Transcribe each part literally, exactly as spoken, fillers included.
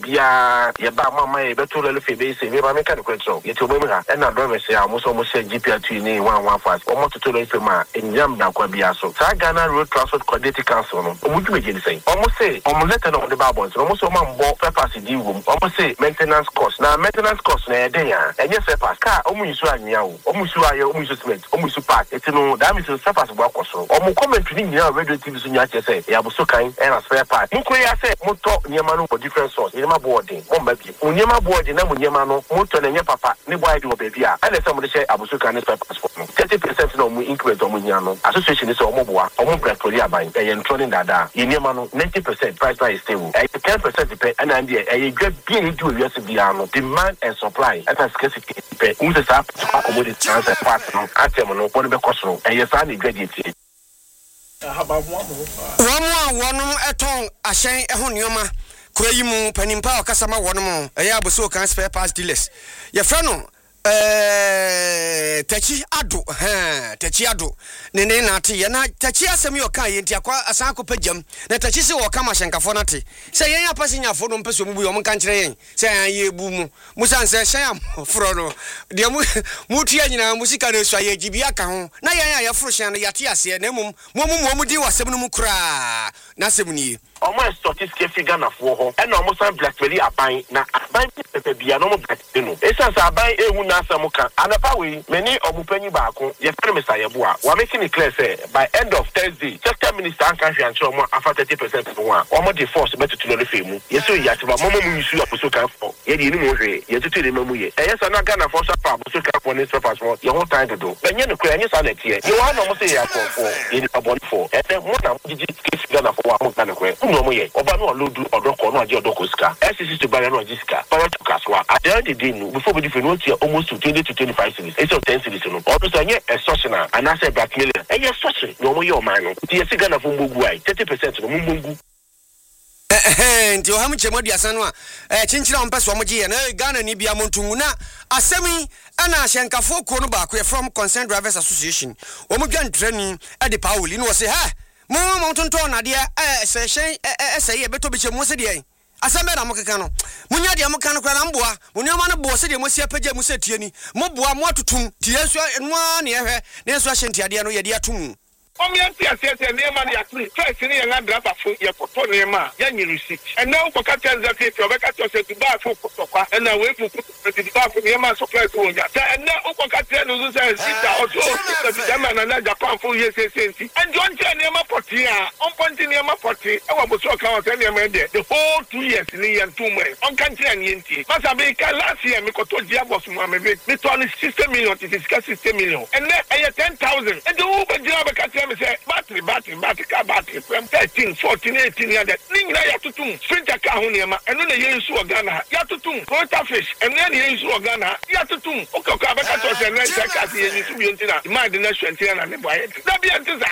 bia ye ba mama ye beto le fe be se me ba me ka de kwetso ye to me ha e na do me se a mo so mo se G P R two ni one one fast o mo to le fe ma enyam da kwa bia so sa Ghana Road Transport Coordinating Council no o mu dwuma je ni sei o mo se o mo letter no de ba bon so mo so ma mbo papers di wo o mo se maintenance cost na maintenance cost na e den ya enye papers ka o mu isu anya o o mu isu aye o mu isu cement o mu isu part etino da mi so papers bo akoso o mo comment ni nyina radio T V so nya che say ya bo so kan e na spare part nko ya say moto nyema no for different source nyema boarding mo mba bi nyema boarding na mo nyema no moto na nye papa ni boy di obabi a ele say mo de share abuso kan spare passport no thirty percent no mo increment o mo nya no association is o mo boa o mo bracoli aban e ye ntroni dada ye nyema no ninety percent price price stable e ten percent depend and and e gwa bi ni di o yesi bia no demand and supply at a scarcity pe who say sa commodity transfer part no atem no ko be koso e ye sa ni gwa di ti Wamwa wonum eton ahyen eho nioma kurayi mu panimpa okasama wonum eya aboso kan spare parts dealers ye fra no eh tachi ado ha tachi ado ne ne na ate ye na tachi asem yo kan ye ntia kwa asan ko pagam na tachi se wo ka mahyenkafo na te se yen apasinyafo no mpese mu bu yo mka nkire yen se yan ye bu mu musan se hyan fro no de mu mutua nyina musika na sua ye gibia ka ho na yan ya fro hyan no yate ase na mum mo mu mo di wasem no mu kura na sem ni omo statistics figure na fo ho e na omo san blackberry aban na aban pepe bia no mo blackberry no e san sa aban ehu na asam kan anapa we many omo panyi baako ye fere me sayebo a wa make it clear say by end of Thursday sector minister an kan hwan omo afa thirty percent no a omo dey force beto to no fe mu ye so ya tiba momo mu isu aposo kan fo ye di ni mo hwe ye tutu de mamu ye e ye sa na Ghana for sa pa aposo kan fo ne so fast mo ye ho time do benye no kura nye sa na tie ye wa no mo say ya fo fo ye ni abon fo e de mo na gigi figure na fo wa mo kan kura no mo ye oba no lodu odoko no age odoko ska S C C to buy no jiska power to kaswa at the end of the day no before we different no tie almost to twenty to twenty-five cities it's of ten cities no also say nye extortioner and I say blackmailer e ye such no mo ye o man no tie siga na fo mbogu ai thirty percent no mbogu eh nti o ha mchemo di asanu a eh chinchira on peso mo giye na Ghana ni bia montungu na asemi ana ahyenkafo ko no ba ko from Concerned Drivers Association o mo dwan trani e de Pauli no say ha mo mo tonto na de eh se hyen eh se ye beto biche mo se de asambe na mo keka no munya de mo kan no kra na mboa mo nyoma no bo se de mo sia pagya mo se tie ni mo boa mo atutum tie so no na ye hwe na so ahyenti ade no ye de atum Omianti asese nema ni akli first ni yanga driver fo ye koto nema ya nyi receipt and now ko ka tenza ke to be ka to se ba fo koto kwa and now we fo koto di ba fo nema so first won ja and now ko ka tenza so say sita o to se bi ma na na Japan fo ye se senti and don je nema poti a on ponti nema poti e wa bo so ka o se nema de the whole two years ni yan two months on kan tire ni enti masa be ka last year me koto dia boss mu me me to ni sixty million to sixty million and now e ten thousand and the who be dia be ka me say battery battery battery car battery from thirteen fourteen eighteen ya that ning na ya tutum sprinter car ho nema eno na yensu Ghana ya tutum Toyota fish eno na yensu Ghana ya tutum okay okay abeka to say na check as yensu bi ontina demand na twenty na ne boy da bi antiza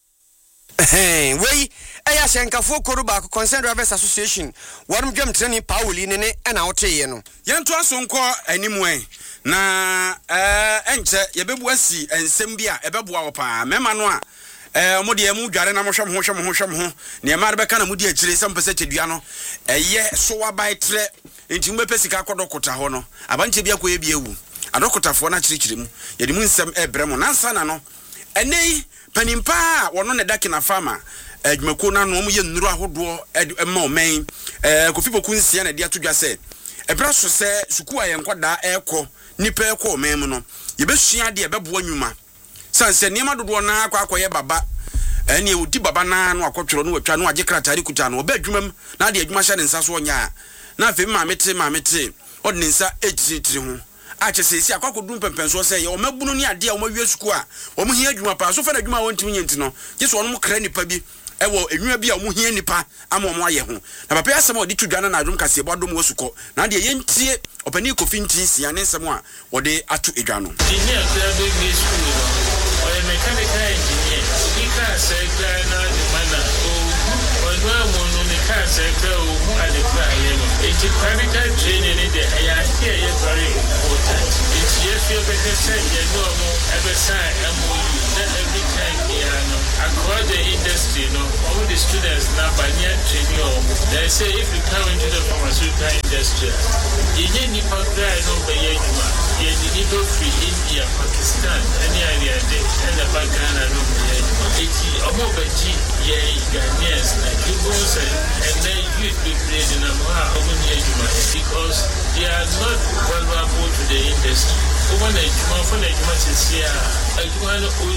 eh we eya hyenkafo ko ba Concerned Drivers Association won dwam trani Pauli ne ne na woteye no yento asonko animu en na eh enche yebebu asi ensem bia ebeboa wo pa mema no a eh mo de mu dware na mo hwem ho hwem ho hwem ho ne ma rebeka na mo de akire sem pese chedua no eye so wa bai tre enti mo pesi ka kodokota ho no abanche bia ko ye bia wu adokotafo na kirikire mu ye de mu nsem ebre mo nansa na no enei panimpa wono ne dake na farmer adwumako na no mo ye nnuru ahodo ema omen eh kofipoku nsia na de atodwa se ebra so se suku ayenkoda ekọ nipa ekọ omen mu no ye besua de ebebo anwuma sanse niema dodo na akwa akoye baba ene e odi baba na no akotwero no watwa no agye kratari kuta no oba adwumam na de adwuma hye ne nsa so onya na afi ma mete ma mete odi ne nsa ejitiri ho ache sesi akwakodum pempenso se ye o mabunu ni ade a o mawie suku a o mu hia adwuma pa so fa na adwuma wontim nyenti no je so no kra nipa bi ewo enwua bi a o mu hia nipa ama o mo aye ho na papa asem odi tudwana na adwum kase bodom wasuko na de yentie opani kofi ntin sia ne nsem a wode atu edwa no engineer kra do ni school no o mechanical engineer di ka se kra na de mana o o no mo no me ka se kra o mu ade kra ye no e ti practical training ni de ya here ye very important it's if you make a say, you know, every side, M O U, that every time, piano, across the industry, no, all the students now by near training, they say if you come into the pharmaceutical industry, you need to apply no by Yajuma, you need to free India, Pakistan, any area, and the background, I know by Yajuma. It's a mobile G, yeah, Ghanaians, like you go say, and then you be played in a Yajuma because they are not vulnerable to the industry. When a Juma for the Juma is here, a Juma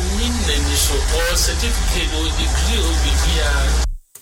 or certificate or degree or degree.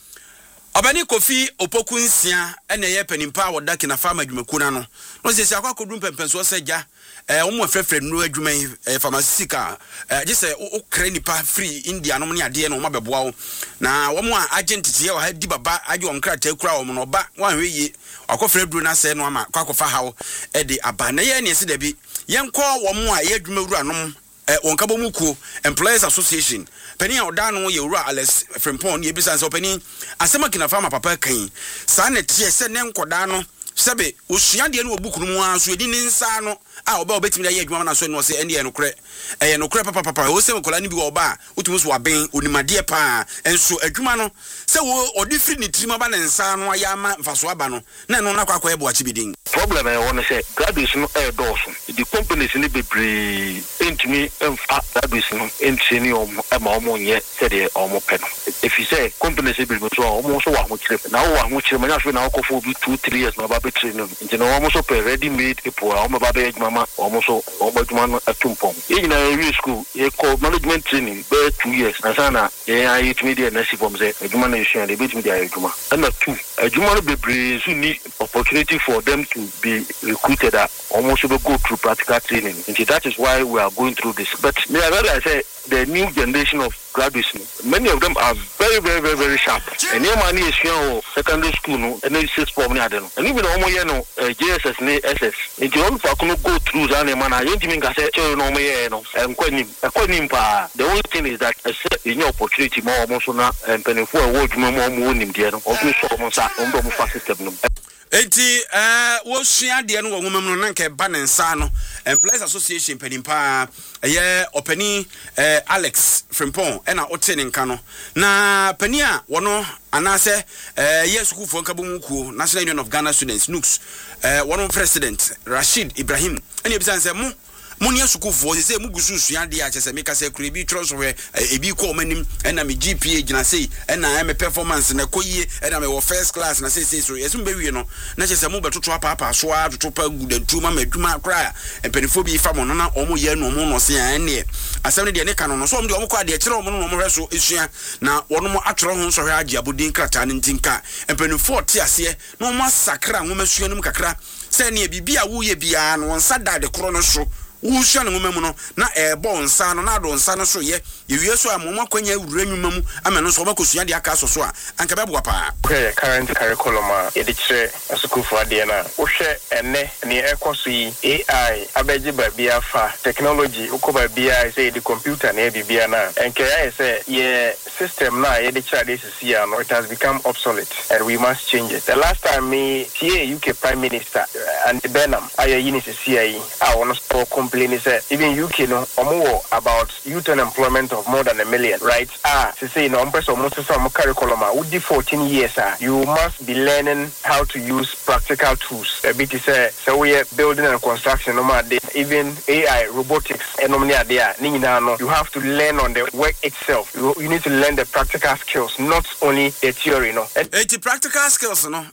Abani Kofi Opoku nsia ene ye panimpa woda kina farma dwumakuna no no se se akwa kodum pempenso seja eh omo frefre no adwuma eh pharmaceutical eh je se o kra nipa free India no ne ade no mabeboa wo na wo mo agent tie wa di baba age on kra ta kura wo no ba wan hweye akofre duru na se no ama kwakofa hawo e de aba na ye ne se da bi yenko wo mo a ye adwuma wura no eh wonkabo muku employers association pani a oda no ye wura Alex Frimpong ye bisa nso pani asema kina farma papa kan sa na tie se ne nkoda no sebe osua de no obukunu mu anso edi ne nsa no a oba obetimi ye adwuma na so no se ene ye no kre eh no kre papa papa o se nkola ni bi oba otumu so waben onimade pa enso adwuma no se wo odi free ni trima ba ne nsa no ya ma mfaso aba no na no na kwakwa e bo achibidin problem e won say graduates no e doso the companies ni bebre entimi emfa graduates no entini o ma o mo nye se de o mo pe no if you say companies be bebre so o mo so wa ho kire na wo wa ho kire manya so na ko fo bi two three years na ba be training nti no o mo so pe ready made people o mo ba be adwuma o mo so o ba adwuma no atumpon e na e school e ko management training be two years na sana e ai it media na si form say adwuma na issue dey bit media adwuma and two adwuma no bebre so ni opportunity for them to be recruited at almost go through practical training. And that is why we are going through this. But may I rather say the new generation of graduates, many of them are very, very, very, very sharp. And your money is your secondary school, no, and then six form, and even almost you know J S S, S S. If you want to go through that, man, I don't think I said you know me, no, and quite pa. The only thing is that in your opportunity more almost now and penny for a word more more in the end of this almost on the system. Enti eh wo sua de no wo nwomam no nanke ba ne nsa no Employers Association penimpa eh opani eh Alex Frimpong e na ote ne nka no na pani a wono anase eh yesuku fo nka bomukuo National Union of Ghana Students N U Ks eh wono president Rashid Ibrahim ene ebisan se mu Muni asukufo se mu gusu sua de a chese meka se kure bi tro so we ebi ko manim na me G P A gina sei na me performance na koyie na me wo first class na sei sei so yesum be wie no na chese mu betoto apapa so a toto pa gudantu ma madwuma kra empanifo bi fa mo no na omo ye no mo no se an ne asem ne de ne ka no no so omo de omo kwa de kire omo no mo hweso esua na wono mo atro ho so hwe age abodin krata ne ntinka empanifo te ase no mo sakra nwoma sua no kakra se ne bibia wo ye bia no nsa da de kro no so Usha no memu no na ebo nsa no na do nsa no so ye yewie so amoma kwanya wura nwuma mu ameno so bakosua de aka so so a anka beboa pa okay current curriculum a ye de kire asukufo ade na wo hwe enne ne ekoso yi A I abeje ba bia fa technology ukoba bia say the computer na bibia na enke ya say ye system na ye de kire de sisi ya no it has become obsolete and we must change it. The last time me T A U K Prime Minister uh, and Benham aye yini sisi ayi a wono so even U K no omo about youth unemployment of more than a million, right? Ah, to say no person almost some curriculum would be fourteen years ah. You must be learning how to use practical tools. A bit is say so we are building and construction no matter even A I robotics and no there. No, you have to learn on the work itself. You, you need to learn the practical skills, not only the theory, no. It's practical skills, no.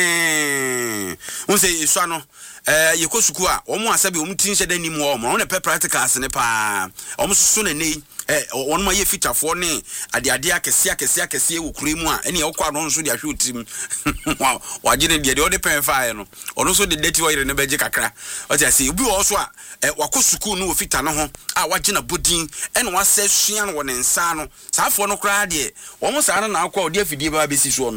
Eh, we say so no. Eh yekosuku a omo asabe omo tinse da nim wo omo na pe practicals ne pa omo susu na nei eh ono ma ye fitafo ne ade ade akese akese akese wo kuremu a ene okwa no nso de ahwe otim wa gine de de o de pen fa no ono so de deti wo yire ne beje kakra o ti ase obi wo so a wakosuku no wo fita no ho a wa gina bodin ene wa se sua no wo ne nsa no saafo no kra de omo sa no na akwa odi afidie ba besi so no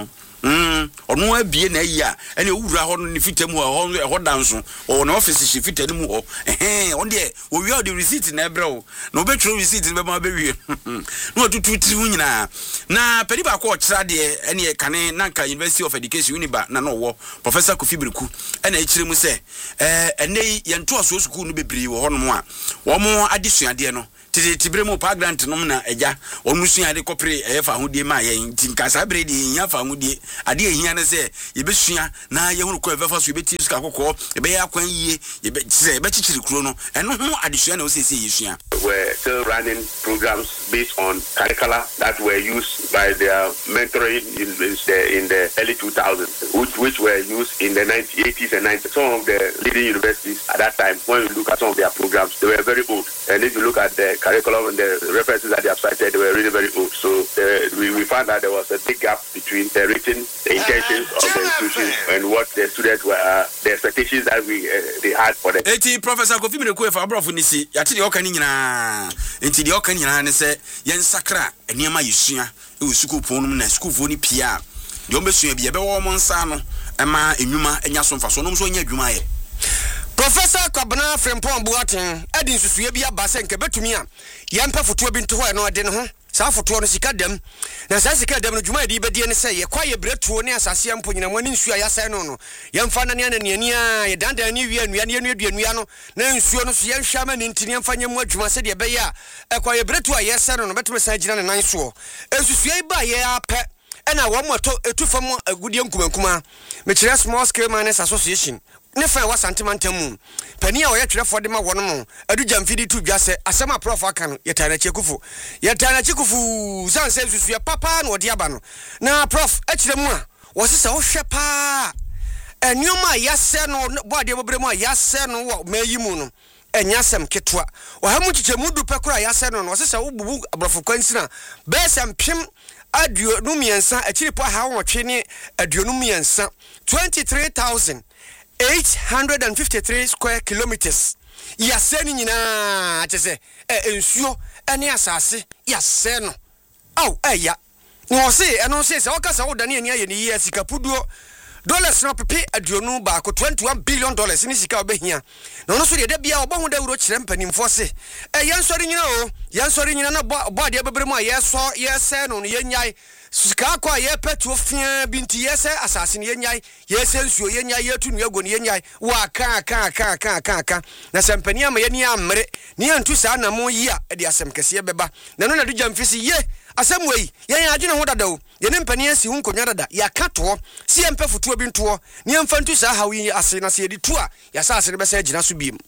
mm ono abie na yi a ene owura ho no fitam ho ho danso o na office shi fitam ho eh on de o wi the receipt na ebrɛ na obetro receipt be ma be wi na otutu ti hu nyina na pedi ba ko kira de ene kane nanka University of Education Uniba na no wo Professor Kofi Biriku ene ekire mu se eh ene ye nto aso school no bebiri wo ho no a wo mo adesuade no tibre mu pa grant nom na eja onu sua de kopre efa hodie ma ye tinkasa bredi nya fa hodie ade ehia ne se ye besua na ye hunu ko efa so ye beti suka kokko ye be yakwan yie ye be se be chichiri kuro no eno ho adesua na o se se ye sua. We're still running programs based on curricula that were used by their mentoring in the, in the early two thousands, which, which were used in the eighties and nineties. Some of the leading universities at that time, when you look at some of their programs, they were very old. And if you look at the curriculum and the references that they have cited, they were really very old. So the, we, we found that there was a big gap between the written the intentions of the institution and what the students were, uh, the expectations that we uh, they had for them. Eti Professor Kofi Biriku efa abrofo nisi yati de okani nyina enti de okani nyina ne se yen sakra eniema yesua e school ponum na school fo ni pia de omesua bia be wo mo nsa no ema enwuma enya so mfa so no so nya adwuma ye. Professor Kwabena Frempong Boateng edin susue bia ba se nke betumi a yempa foto bi nto ho e no de ne ho sa foto no sika dem na sa sika dem no dwuma edi be de ne se ye kwa ye bretuo ne asase ampo nyina mo ni nsu a yasa no no yemfa na ne na ne ani a ye dandan ni wi anua ne anu anua no na nsuo no so ye hwa ma ne ntini yemfa nyam adwuma se de be ya e kwa ye bretuo a yesa no no betumi sa gina ne nan so ensusue ba ye apɛ ena wo moto etufam agudie nkumankuma me kire Small Scale Miners Association ne fa wa santimantamu pani a wo ye twerefo de ma wono mo adu jamfidi tu dwase asema prof aka no yetana chekufu yetana chekufu sanse susu papa na odi aba no na prof akire mu a wo sesa wo hwe pa enyoma yase no boade bobre mu yase no wo mayi mu no enyasem ketwa wo ha mu chichemu du pekura yase no no sesa wo bubu abrofo kwansina besam pim aduo no miensa akiri po ha wo twe ne aduo no miensa twenty-three thousand eight hundred fifty-three square kilometers yase ni nyina atese ensuo ene asase yase no au eya no se eno se se okasa wo dane ani aye ni ye sikapuduo dollars no pepe aduonu ba ko twenty-one billion dollars ni sika obehia no no so de bia obo da wuro kire mpanimfo se e yansori nyina o yansori nyina na bo de bebrem a yeso yese no no yenyai sika kwa ye petu fia binti yese asase ni yenyai yese nsuo yenyai yetu nu ego ni yenyai wa ka ka ka ka ka ka na sempani ama ye ni amre ni antu sa na mo yi a de asem kese beba na no na du jamfisi ye asem wei ye adwene ho dadawo ye ne mpani asi hu nkonya dada ya kato si ye mpa futuo bi nto ni emfa ntu sa hawi ase na se ye ditu a ya sa ase ne besa agina so biem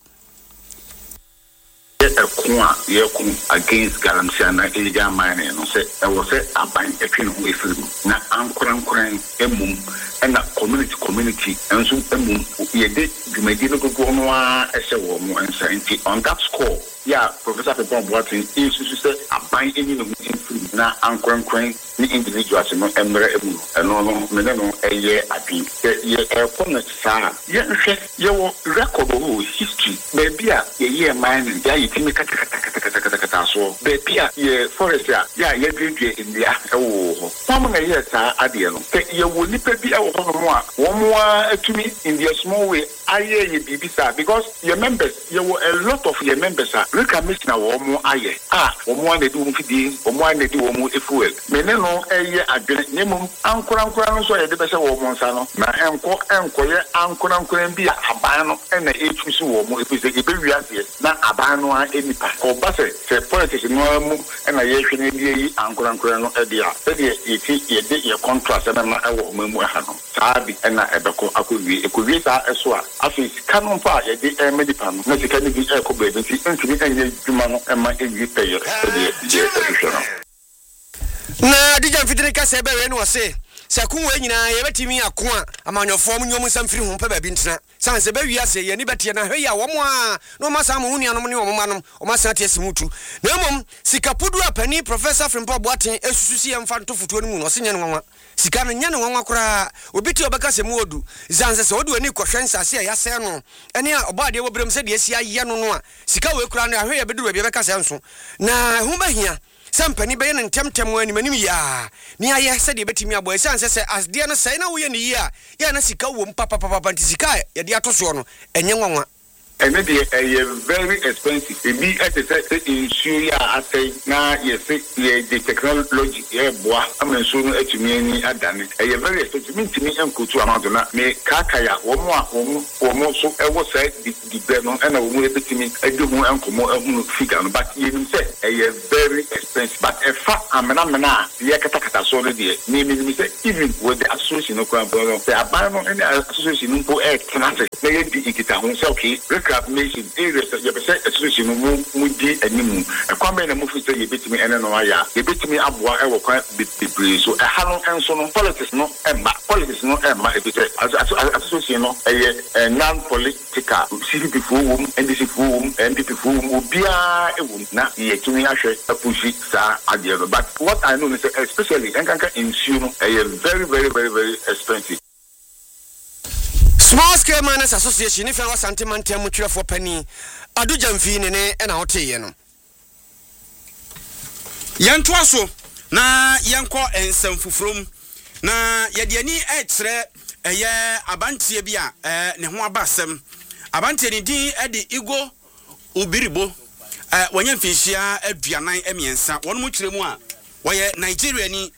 ekwa yekum against galamsiana illegal mining no say e wo say aban etwe no efiri na ankorankran emum na community community enso emum yede dwumadi no gogo no a ehye wo mo ensa nti on that score yeah Professor Frempong Boateng is to say aban eni no efiri na ankorankran ni individuals no emre emu eno no me no eye adin ye e kona sa ye hwe ye wo record o history be bia ye ye mining ya timi kata kata kata kata kata kata so baby ye forest ya ya ye dwedwe india ewo ho pam na ye ta ade no ke ye wo nipa bi ewo ho no a wo mo atumi in the small way aye ye bibisa because your members ye wo a lot of your members are recognition wo mo aye ah wo mo na di wo fidi wo mo na di wo mo efuel me ne no eye adwene nyemum ankora ankora no so ye de be se wo mo nsa no na enko enko ye ankora ankora bi aban no na etusi wo mo epise ebe wiase na aban no enipa ko base se politics no mu na ye hwene bi yi ankora ankora no e dia se de yeti ye de ye contract na na e wo mu ha no saa bi na ebeko akowie ekowie saa eso a afi sika no fa ye de e medipa no na sika ni bi e ko be nti ntumi enye dwuma no e ma ewi peye se de ye ehwehwe no na dijam fitiri ka se be we no se se kunwe nyina ye betimi akoa amanyofo mu nyom samfiri ho pa ba bi ntena sanse be wiase ye ni betie na hwe ya wo mo a no masa mo hunia no ne wo mo manom o masa tie simutu na mom sikapudu apani Professor Frempong Boateng esususi ye mfa ntofoto no mu no se nye no nwa sika no nya no nwa kora obiti obeka se mu odu zanse se odu ani kohwe nsase ya yase no ene a obade wo brem se de asia ye no no a sika we kora no ahwe ya bedu ba bi beka se nso na hu bahia Sampany be yen ntem tem wani manim ya ni aye se de betimi abo esan se se as de no sai na wo ye ni ya ya na sika wo papa papa ntisika ye de atoso no enye nwanwa. And maybe a very expensive. It be at the issue, I say, now, yes, the technology, yeah, boy, I'm not sure that you mean I done it. A very expensive mean to me and go to amount of that. Me, Kakaya, one more home, or more so, I was said, the Brenon, and I will to me, I do more and more figure, but you say, a very expensive. But a fat amena, the Akatakata solid, naming me say, even with the association of Grandpa, the Abano and the association for air cannot say, maybe it is a home selfie. Nation areas that you percent association would be a new a comment and movie say you beat me and no ya you beat me up what I will quite be so a hallow and so on politics no and politics no and my association a non political C P P womb and this womb and P P womb will be a womb not yet to me actually a pushy star at the other but what I know is especially and can ensure a very very very very expensive. Small Scale Miners Association, if I was sentimental mutual for penny, I do jump in and out here. Yan Twaso, na yanko and some from na Yadiani etre a year abantia bia, eh, Nehua Bassam, Abanti di Eddie Igo Ubiribo, eh, when you fish here at Vianai Emiensa, one much more, why Nigeria ni.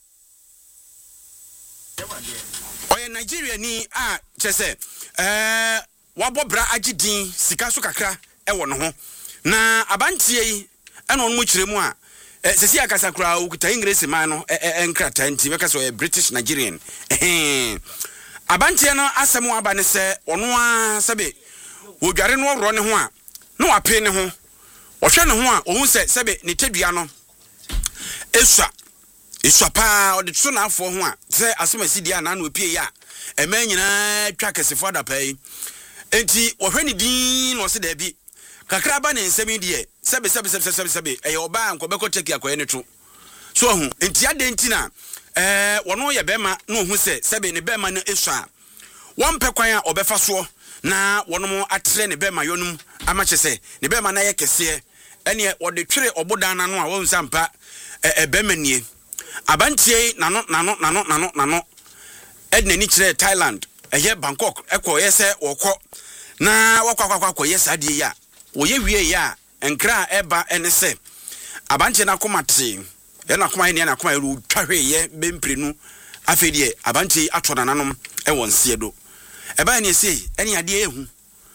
Oye Nigeria ni a chese eh wabobra agidin sika so kakra e wono ho na abantie yi ena onu kiremu a sesi akasa kura ukuta English man no enkrata nti beka so British Nigerian eh abantie no asem aba ne se ono a sebe wodware no ro ne ho a no wape ne ho ohwe ne ho a ohun se sebe ne tadua no esua Iswapa or the son of for one, say as my city and will pay ya. A man in a track as a father pay. Enti or when it dean or said there be Kakraban and semi dear, Sabi Sabi Sabi Sabi Sabi, a your bank or Beko take your coenetro. So, Entia dentina, eh, one way a bema, no who said, Sabi in the Beman Isha. One pequire or befaso, na one more at train a bema yonum, amateur say, the Bema Nayaka say, and yet what the tree or Bodana no won't sampa a Bemanie. Abantie nano nano nano nano nano edna ni kire Thailand eye Bangkok ekọ yese okọ na wakwa kwa kwa yesa die ya wo ye wie ya enkra eba enese abantie na komate ye na koma ye na koma ru twahwe ye bemprenu afedie abantie atona nanom e wonse do eba ne se ene ade ehu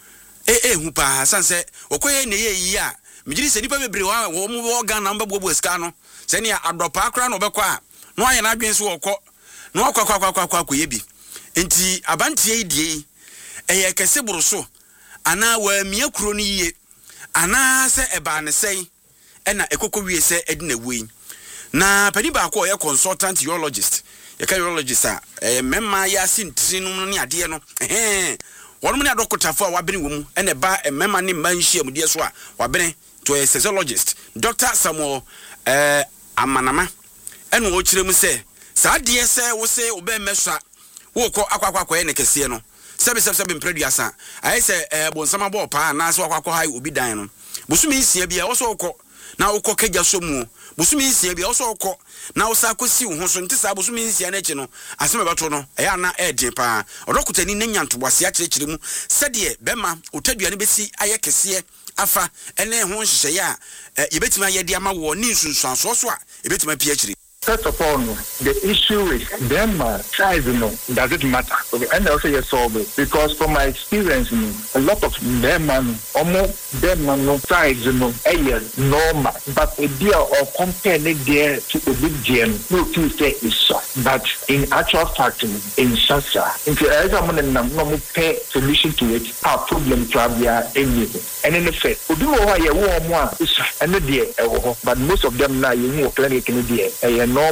e ehu pa sanse okoye ne ye yi a migiri se nipa bebre wa wo mu organ na mbabo ska no seni adopa akra no bekwa no aye na adwen so okọ no akwa kwa kwa kwa kwa yebi enti abantie die eye kese buruso ana wa mia kuro ni ye ana se eba ne sei ena ekoko wie se edina wei na pani ba ko ye consultant urologist ye ka urologist a eh memma ya sintri no ne ade no eh wonu ne adokotafo a wabene wo mu ena ba memma ne manhia mu die so a wabene to a physiologist Doctor Samuel eh amanama eno wo kiremu se sa de se wo se obe mesha wo ko akwakwa kwa ne kese no sebe sebe sebe mpreduasa ayi se eh bonsama bo pa na se akwakwa hai obi dan no busumi nsia bia wo so ko na wo ko kagya so mu busumi nsia bia wo so ko na wo sa kosi wo ho so ntisa busumi nsia na chi no aseme beto no eya na edin pa odokutani na nyantoboase a kirikiremu sede bema otadua ne besi aye kese afa ene ho nhye ya yebetima yede ama wo ni nsunsuanso so a yebetima pia kiri. First of all, the issue is them uh, size, you know, does it matter? And also you solve it because from my experience, you know, a lot of them man, almost them man no size, you know, a normal, but a deal or compare it there to a big gem, no two say is so. But in actual fact, in Shasha, if you ever want to pay solution to it, our problem probably are anything. And in effect, we do know why you want more, and the dear, but most of them now you know, clinic in the dear, normal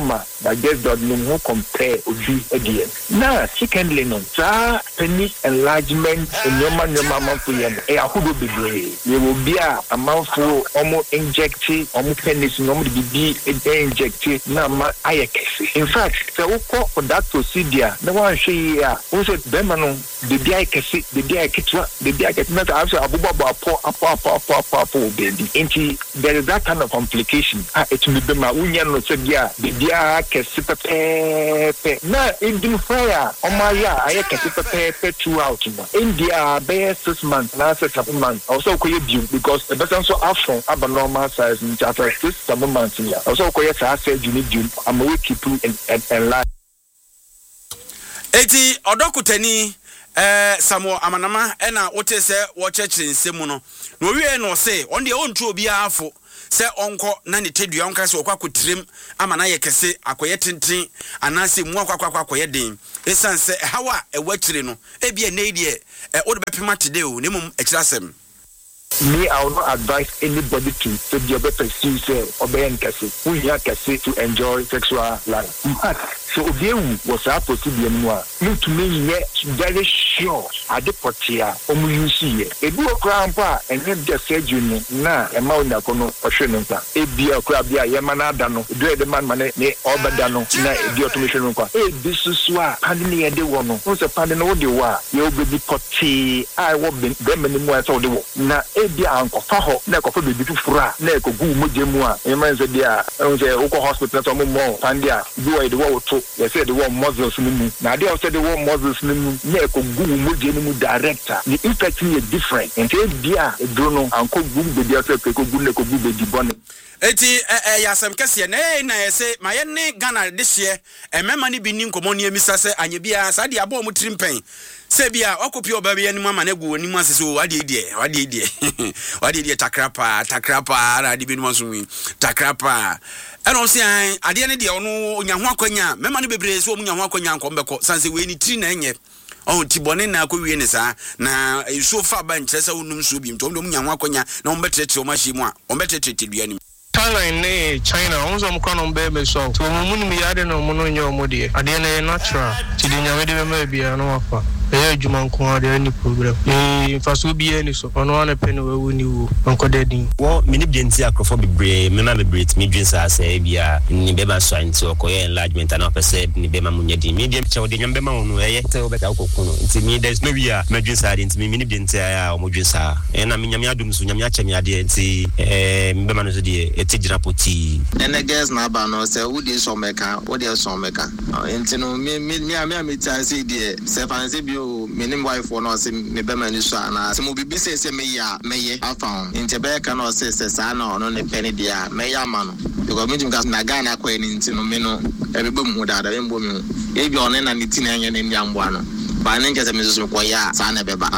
but just don't know who compare Obi again. Now, secondly, no, sir, penis enlargement in your man, your mama for you, a who will be brave. You will be a mouthful, almost injected, almost penis, normally be injected, now my eye. In fact, so for that procedure, the one she also Bemano, the D I Cassi, the D I Kitra, the D I Kitra, after Abu Baba, poor, poor, poor, poor, poor, poor, baby. And there is that kind of complication. It will be my union, no, said, yeah, the D I Cassi, now, in the fire, oh my, yeah, I can see two out. India, bear six months, last seven months, also quite due because the person so after abnormal size in chapter six, seven months. Also, quite I said, you need you, I'm a keep you and life. Eti odokutani eh Samuel Amanama ena wote se wo church nsemu no no wie no se on de ontu obi afo se onko na ne tedua onka se okwa kotrem ama na ye kese akoye tenten anase mu akwa akwa akoye den esan se hawa ewachire no ebie na idie e wo de bepema tede o nemum ekirasem. Me, I will not advise anybody to take the other person obey and kiss. We are kiss to enjoy sexual life. So, Obiu was supposed to be a more. You to me, yet very sure. I did put here, only you see it. A good grandpa and then just said you na a mountain of Oshinunka. A beer crab, ya Yamana Dano, dread the man, ne Obadano, na the automation. Hey, this is why Pandini and the woman who's a Pandino, the war. You'll be potty. I won't be them anymore. So the war. Na Ebia Uncle Faho, Neko be Fura, Neko Gu Mujemua, Emanza dia, the Oko Hospital, more, Pandia, do the war to, they said the war Muslims. Now they said the war Muslims, Neko Gu Mujemu director. The impact is different. And they dia, a Bruno, Uncle Gu, the other Peko Gu, Neko Gu, the Bonnet. Eti eh yasem kese na na yese ma ye ne Ghana this year e mema ni binim komoni emisa se anye bia sa de abo mu trimpen se bia okopi oba bia ni mama na gu oni mu asese o wade die wade die wade die takrapa takrapa ra de binim asumi takrapa eno se an ade ne de ono onya ho akwanya mema ni bebre se o munya ho akwanya nko mbeko sanse we ni tri na enye oh tibone na akɔwie ne saa na so fa ba nkyerɛ sɛ wonum so bi ntom dom nya ho akwanya na ombɛtrɛtrɛ o mahye mu a ombɛtrɛtrɛ tedua nim Thailand ne China onzo mkono mbebe so to mumuni mi yade no muno nyo modi ade na natural ti de nyame de be bia no afa e adwuma nko ade ni program e faso bia ni so ono ana pe no wawu ni wo onko dadin wo mini bienti akrofo bebre mema bebre mi dwen sa sa bia ni beba so anti okoye enlargement na pese ni bema munya di medium che wo de nyambe ma wono eye te wo beta okokuno nti mi there's no bia ma dwen sa de nti mi mini bienti a o mo dwen sa e na mi nyame adum so nyame ache mi ade nti eh mi bema no so de etigrapoti ene guys na ba no se wo de so meka wo de so meka nti no mi mi mi mi ta se de se fancy bio minim wife for no se me be mani so ana se mo bibi se se me ya me ye afa nti be ka no se se sa na ono ne peni dia me ya ma no because me jim na Ghana kwa ni nti no me no e be mu da da be mbo me e bi one na ni ti na enye ne nyambo ano ba ne nke se me so ko ya sa na be ba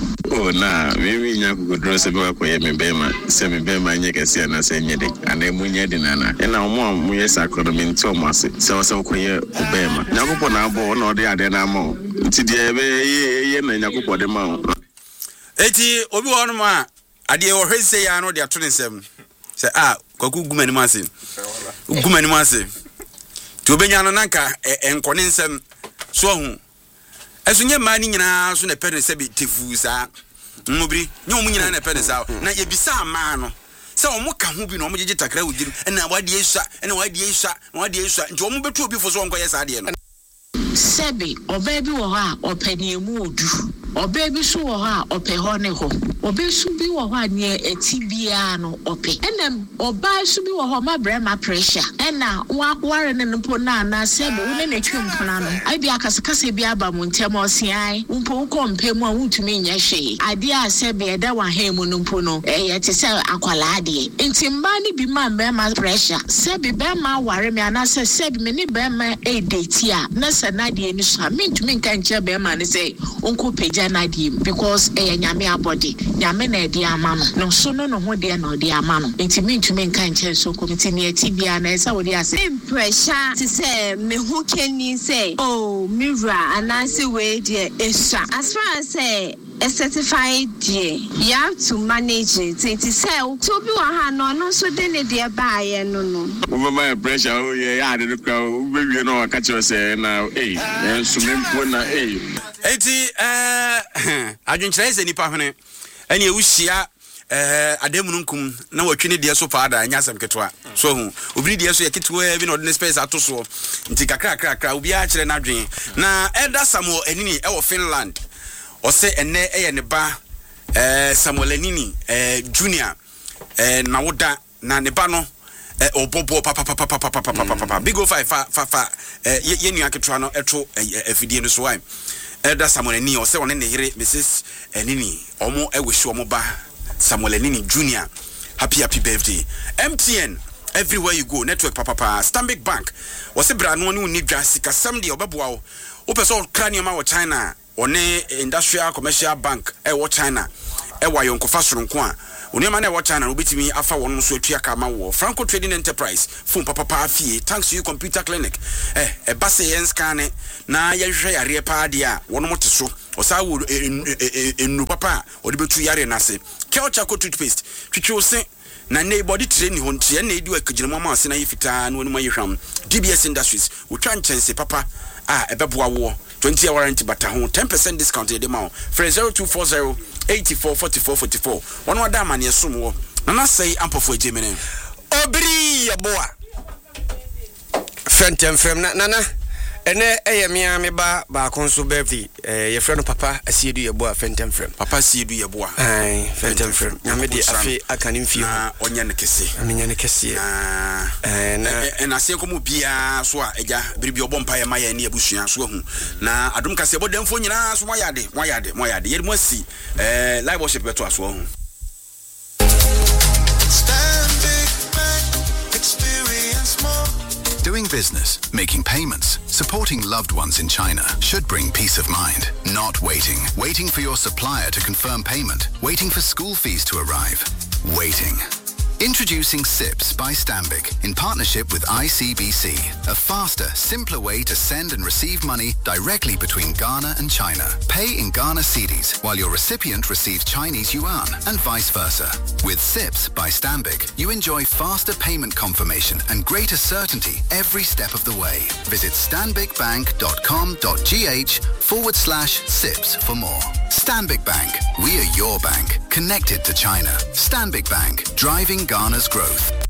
oh na mimi nya kugodro se be ko ye me be ma se me be ma nye kese na se nye de ana mu nye de nana e na mo mu ye sakoro me nti o ma se se o se ko ye ko be ma nyakopo na abo na o de ade na ma nti de be ye ye na nyakopo de ma eti obi wonu ma ade o hwese ya no de ato ne nsem se ah kwaku gumani ma se gumani ma se ti obenya no nanka enkone nsem so hu esunye ma ni nyina so na pere se bi tefu sa mobri nye omu nyina na pere sa na ye bisa ma no se omu ka hu bi no omu jeje takra wudiri na wade esha na wade esha na wade esha nti omu betu obi fo so onko ye sa de no sebi obebi wo ha opani emu odu obebi so wo ha ope ho ne ho obesu bi wo ha ne etibia no ope enem oba su bi wo ho ma brema pressure ena wa ware ne npo na na sebi wo ne ne twempona no ai bi akasakasa bi aba mu ntem osian npo ko mpemu a wutumi nya hwe ade a sebi eda wa ha mu npo no e ye te se akwala ade enti mba ni bi ma brema pressure sebi be ma ware me ana se sebi me ni be ma e date a na se na de ni so mentumi nka nche be ma ne se onko peja na de because e nyame abodi nyame na de ama no no so no no ho de na de ama no enti mentumi nka nche so committee ne atibia na esa wo de ase pressure to say me who can you say oh mirror and I say we de esha as far as say a certified dear. You have to manage it. It is so to be a no no so then a dear buyer no no. Over my pressure, oh yeah, I didn't go. Maybe you know I catch you say now, hey, and so when I hey. Eti eh adwenkyerɛ nipa hene ɛne ewuhyia eh ademununkum na wɔtwe de so faada anya asɛm ketwa so hu obiri de so yɛketwa bi na ɔde space ato so nti kakra kakra kakra obi a kyerɛ n'adwen na Elder Samuel Anini ɛwɔ Finland ɔsɛ ɛnɛ ɛyɛ ne ba eh Samuel Anini eh junior eh na woda na ne ba no eh obobo papa papa papa papa papa big o five fa fa eh yenua ketwa no ɛto afidie no so why Elder Samuel Anini ɔsɛ ɔne ne yere Missus Anini ɔmo ɛwehye ɔmo ba Samuel Anini Junior happy happy birthday. M T N everywhere you go network papa papa Stanbic Bank ɔsɛ bra no ne uni dwa sika sam de ɔbɛboa wo wopɛ sɛ ɔkra nneɛma wɔ China ɔne industrial commercial bank ɛwɔ China ɛwɔ ayɔnkofa soronko a Unema na watch channel ubitimi afa wonu so atua kama wo Franco Trading Enterprise phone papa pa afie thanks to you computer clinic eh e base yen scan na yehwe yare pa dia wono mote so osa wo enu papa odi betu yare nase Kelcha co toothpaste twitwe se na ne body training ho ntie na edi wakagire mama ase na yefita na wonu mayehwam D B S Industries wotwa nchense papa ah ebeboa wo twenty hour warranty bata ho ten percent discount e de ma for zero two four zero eight four four four four four one wada mane esum wo na na sei ampofo ejemene obri yaboa fentem frem na na ene eye mia me ba ba konso birthday eh ye freno papa asiedu yaboa fentem frem papa asiedu yaboa ai fentem frem na me di afi akani mfie na onya ne kese anya ne kese na eh na na se komo bia so a eja biribi obompa ye maye ne abusua so hu na adom kase bodemfo nyina so moyade moyade moyade ye mo asi eh live worship beto aso hu Doing business, making payments, supporting loved ones in China should bring peace of mind, not waiting. Waiting for your supplier to confirm payment, waiting for school fees to arrive, waiting. Introducing S I P S by Stanbic in partnership with I C B C, a faster, simpler way to send and receive money directly between Ghana and China. Pay in Ghana cedis while your recipient receives Chinese yuan and vice versa. With S I P S by Stanbic, you enjoy faster payment confirmation and greater certainty every step of the way. Visit stanbicbank.com.gh forward slash SIPS for more. Stanbic Bank, we are your bank, connected to China. Stanbic Bank, driving Ghana's growth.